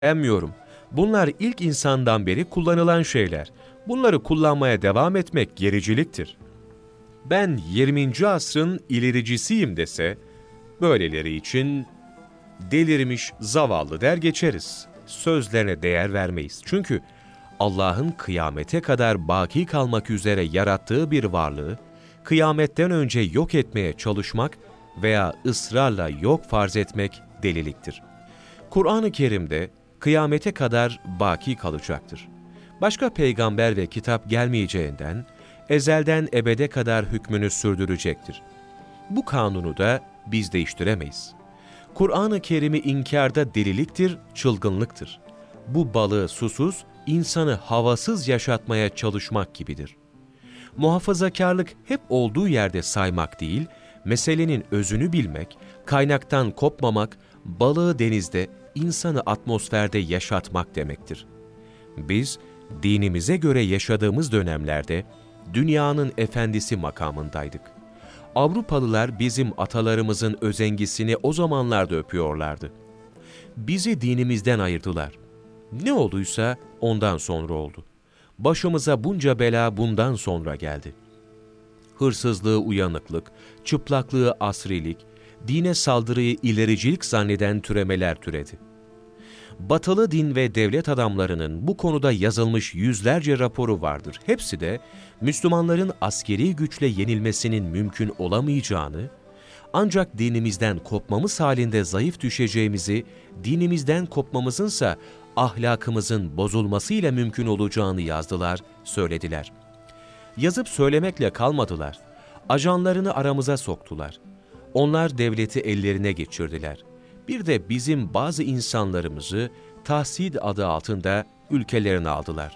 Emmiyorum. Bunlar ilk insandan beri kullanılan şeyler. Bunları kullanmaya devam etmek gericiliktir. Ben 20. asrın ilericisiyim dese, böyleleri için delirmiş, zavallı der geçeriz. Sözlerine değer vermeyiz. Çünkü Allah'ın kıyamete kadar baki kalmak üzere yarattığı bir varlığı, kıyametten önce yok etmeye çalışmak veya ısrarla yok farz etmek deliliktir. Kur'an-ı Kerim'de kıyamete kadar baki kalacaktır. Başka peygamber ve kitap gelmeyeceğinden, ezelden ebede kadar hükmünü sürdürecektir. Bu kanunu da biz değiştiremeyiz. Kur'an-ı Kerim'i inkarda deliliktir, çılgınlıktır. Bu balığı susuz, insanı havasız yaşatmaya çalışmak gibidir. Muhafazakarlık hep olduğu yerde saymak değil, meselenin özünü bilmek, kaynaktan kopmamak, balığı denizde, insanı atmosferde yaşatmak demektir. Biz, dinimize göre yaşadığımız dönemlerde, dünyanın efendisi makamındaydık. Avrupalılar bizim atalarımızın özengisini o zamanlarda öpüyorlardı. Bizi dinimizden ayırdılar. Ne olduysa ondan sonra oldu. Başımıza bunca bela bundan sonra geldi. Hırsızlığı uyanıklık, çıplaklığı asrilik, dine saldırıyı ilericilik zanneden türemeler türedi. Batılı din ve devlet adamlarının bu konuda yazılmış yüzlerce raporu vardır. Hepsi de Müslümanların askeri güçle yenilmesinin mümkün olamayacağını, ancak dinimizden kopmamız halinde zayıf düşeceğimizi, dinimizden kopmamızınsa ahlakımızın bozulmasıyla mümkün olacağını yazdılar, söylediler. Yazıp söylemekle kalmadılar. Ajanlarını aramıza soktular. Onlar devleti ellerine geçirdiler. Bir de bizim bazı insanlarımızı tahsil adı altında ülkelerine aldılar.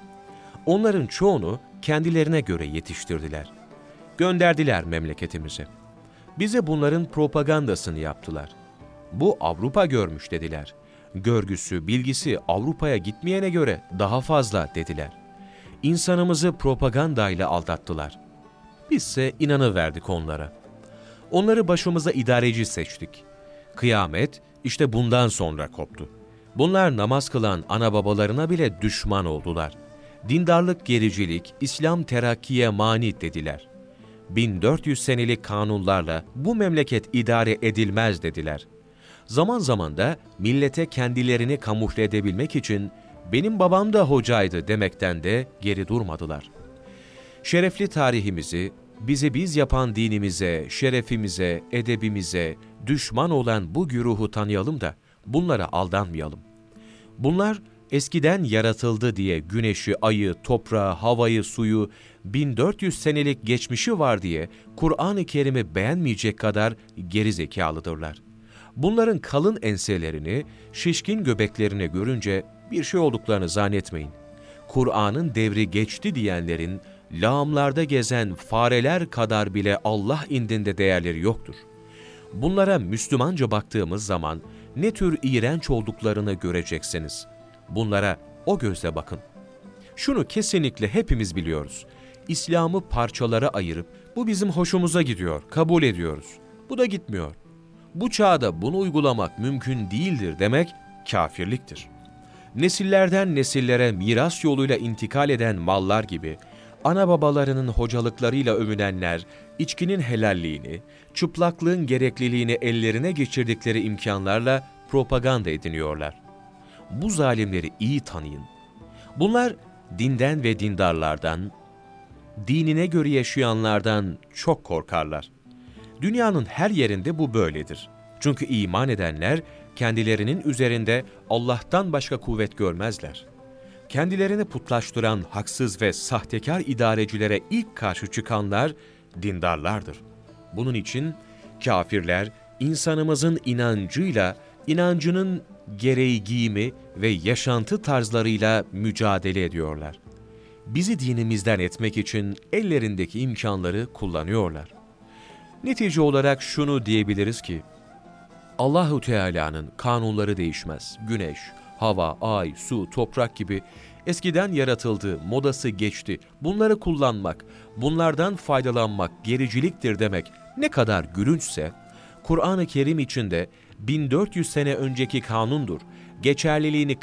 Onların çoğunu kendilerine göre yetiştirdiler. Gönderdiler memleketimize. Bize bunların propagandasını yaptılar. Bu Avrupa görmüş dediler. Görgüsü, bilgisi Avrupa'ya gitmeyene göre daha fazla dediler. İnsanımızı propagandayla aldattılar. Bizse inanıverdik onlara. Onları başımıza idareci seçtik. Kıyamet işte bundan sonra koptu. Bunlar namaz kılan ana babalarına bile düşman oldular. Dindarlık gericilik, İslam terakkiye mani dediler. 1400 senelik kanunlarla bu memleket idare edilmez dediler. Zaman zaman da millete kendilerini kamufle edebilmek için benim babam da hocaydı demekten de geri durmadılar. Şerefli tarihimizi, bizi biz yapan dinimize, şerefimize, edebimize düşman olan bu güruhu tanıyalım da bunlara aldanmayalım. Bunlar eskiden yaratıldı diye güneşi, ayı, toprağı, havayı, suyu, 1400 senelik geçmişi var diye Kur'an-ı Kerim'i beğenmeyecek kadar gerizekalıdırlar. Bunların kalın enselerini, şişkin göbeklerini görünce bir şey olduklarını zannetmeyin. Kur'an'ın devri geçti diyenlerin lağımlarda gezen fareler kadar bile Allah indinde değerleri yoktur. Bunlara Müslümanca baktığımız zaman ne tür iğrenç olduklarını göreceksiniz. Bunlara o gözle bakın. Şunu kesinlikle hepimiz biliyoruz. İslam'ı parçalara ayırıp bu bizim hoşumuza gidiyor, kabul ediyoruz. Bu da gitmiyor. Bu çağda bunu uygulamak mümkün değildir demek kâfirliktir. Nesillerden nesillere miras yoluyla intikal eden mallar gibi, ana babalarının hocalıklarıyla övünenler, içkinin helalliğini, çıplaklığın gerekliliğini ellerine geçirdikleri imkanlarla propaganda ediniyorlar. Bu zalimleri iyi tanıyın. Bunlar dinden ve dindarlardan, dinine göre yaşayanlardan çok korkarlar. Dünyanın her yerinde bu böyledir. Çünkü iman edenler kendilerinin üzerinde Allah'tan başka kuvvet görmezler. Kendilerini putlaştıran haksız ve sahtekar idarecilere ilk karşı çıkanlar dindarlardır. Bunun için kâfirler insanımızın inancıyla, inancının gereği giyimi ve yaşantı tarzlarıyla mücadele ediyorlar. Bizi dinimizden etmek için ellerindeki imkanları kullanıyorlar. Netice olarak şunu diyebiliriz ki, Allahu Teala'nın kanunları değişmez. Güneş, hava, ay, su, toprak gibi eskiden yaratıldığı, modası geçti. Bunları kullanmak, bunlardan faydalanmak gericiliktir demek ne kadar gülünçse, Kur'an-ı Kerim içinde 1400 sene önceki kanundur, geçerliliğini